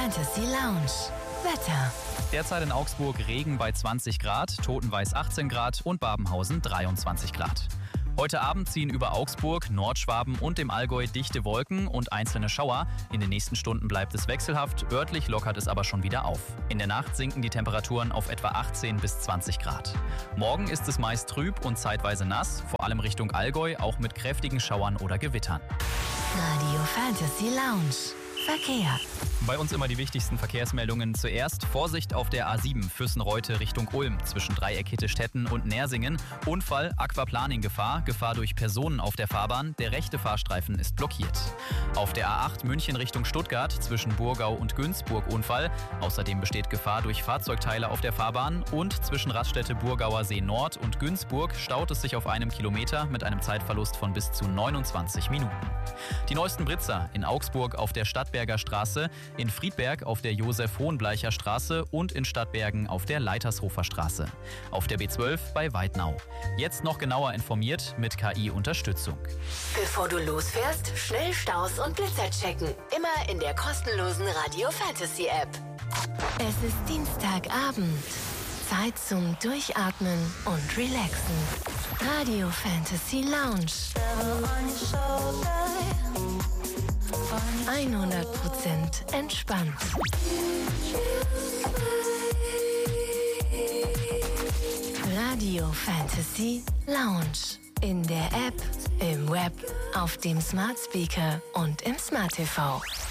Fantasy Lounge. Wetter. Derzeit in Augsburg Regen bei 20 Grad, Totenvais 18 Grad und Babenhausen 23 Grad. Heute Abend ziehen über Augsburg, Nordschwaben und dem Allgäu dichte Wolken und einzelne Schauer. In den nächsten Stunden bleibt es wechselhaft, örtlich lockert es aber schon wieder auf. In der Nacht sinken die Temperaturen auf etwa 18 bis 20 Grad. Morgen ist es meist trüb und zeitweise nass, vor allem Richtung Allgäu, auch mit kräftigen Schauern oder Gewittern. Radio Fantasy Lounge. Verkehr. Bei uns immer die wichtigsten Verkehrsmeldungen. Zuerst Vorsicht auf der A7 Füssen-Reute Richtung Ulm zwischen Dreieck Hittestetten und Nersingen. Unfall, Aquaplaning-Gefahr, Gefahr durch Personen auf der Fahrbahn. Der rechte Fahrstreifen ist blockiert. Auf der A8 München Richtung Stuttgart zwischen Burgau und Günzburg Unfall. Außerdem besteht Gefahr durch Fahrzeugteile auf der Fahrbahn. Und zwischen Raststätte Burgauer See Nord und Günzburg staut es sich auf einem Kilometer mit einem Zeitverlust von bis zu 29 Minuten. Die neuesten Blitzer in Augsburg auf der Stadtberger Straße, in Friedberg auf der Josef-Hohenbleicher Straße und in Stadtbergen auf der Leitershofer Straße. Auf der B12 bei Weidnau. Jetzt noch genauer informiert mit KI-Unterstützung. Bevor du losfährst, schnell Staus und Blitzer checken. Immer in der kostenlosen Radio Fantasy App. Es ist Dienstagabend. Zeit zum Durchatmen und Relaxen. Radio Fantasy Lounge. 100% entspannt. Radio Fantasy Lounge. In der App, im Web, auf dem Smart Speaker und im Smart TV.